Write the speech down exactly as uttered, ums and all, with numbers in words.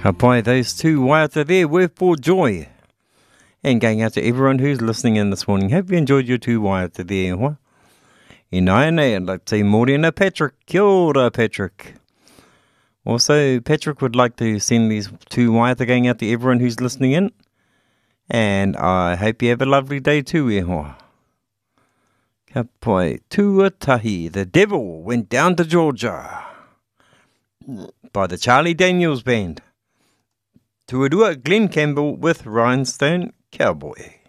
Ka pai, those two waiata there were for joy. And going out to everyone who's listening in this morning. Hope you enjoyed your two waiata there. Huh? E nai nei, I'd like to say morena Patrick. Kia ora, Patrick. Also, Patrick would like to send these two waiata going out to everyone who's listening in. And I hope you have a lovely day too, e hoa. Ka pai, Tuatahi, the devil went down to Georgia. By the Charlie Daniels Band. Tuarua Glenn Campbell with Rhinestone Cowboy.